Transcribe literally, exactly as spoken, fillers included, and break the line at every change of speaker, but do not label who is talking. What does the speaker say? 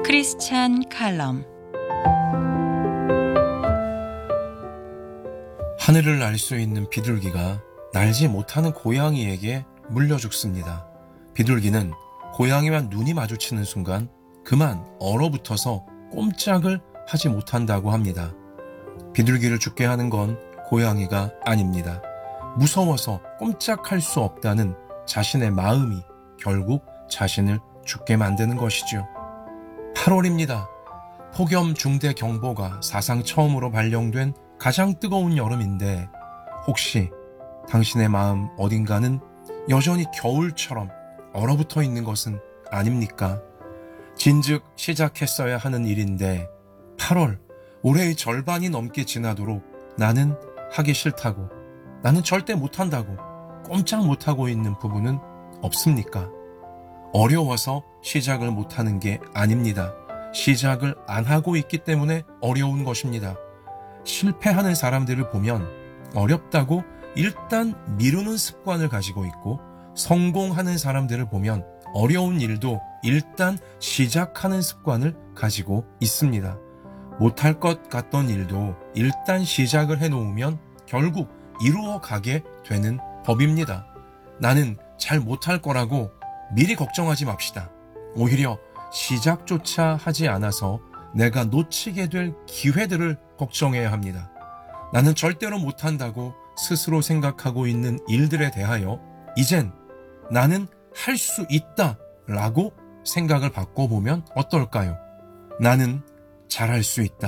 크리스찬 칼럼.
하늘을 날 수 있는 비둘기가 날지 못하는 고양이에게 물려 죽습니다. 비둘기는 고양이와 눈이 마주치는 순간 그만 얼어붙어서 꼼짝을 하지 못한다고 합니다. 비둘기를 죽게 하는 건 고양이가 아닙니다. 무서워서 꼼짝할 수 없다는 자신의 마음이 결국 자신을 죽게 만드는 것이죠. 팔월입니다. 폭염 중대경보가 사상 처음으로 발령된 가장 뜨거운 여름인데 혹시 당신의 마음 어딘가는 여전히 겨울처럼 얼어붙어 있는 것은 아닙니까? 진즉 시작했어야 하는 일인데 팔월, 올해의 절반이 넘게 지나도록 나는 하기 싫다고, 나는 절대 못한다고 꼼짝 못하고 있는 부분은 없습니까? 어려워서 시작을 못하는 게 아닙니다. 시작을 안 하고 있기 때문에 어려운 것입니다. 실패하는 사람들을 보면 어렵다고 일단 미루는 습관을 가지고 있고, 성공하는 사람들을 보면 어려운 일도 일단 시작하는 습관을 가지고 있습니다. 못할 것 같던 일도 일단 시작을 해놓으면 결국 이루어 가게 되는 법입니다. 나는 잘 못할 거라고 미리 걱정하지 맙시다. 오히려 시작조차 하지 않아서 내가 놓치게 될 기회들을 걱정해야 합니다. 나는 절대로 못한다고 스스로 생각하고 있는 일들에 대하여 이젠 나는 할 수 있다 라고 생각을 바꿔보면 어떨까요? 나는 잘할 수 있다.